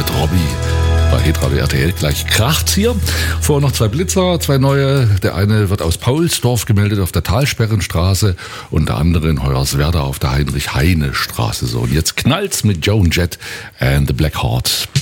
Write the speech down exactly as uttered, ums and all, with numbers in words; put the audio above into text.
mit Robbie. Bei Hitradio R T L gleich kracht's hier. Vorher noch zwei Blitzer, zwei neue. Der eine wird aus Paulsdorf gemeldet auf der Talsperrenstraße und der andere in Hoyerswerda auf der Heinrich-Heine-Straße. So, und jetzt knallt's mit Joan Jett and the Black Heart.